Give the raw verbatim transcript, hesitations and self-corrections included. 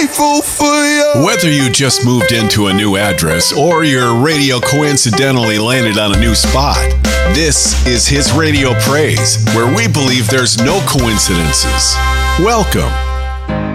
grateful for you. Whether you just moved into a new address or your radio coincidentally landed on a new spot, this is His Radio Praise, where we believe there's no coincidences. Welcome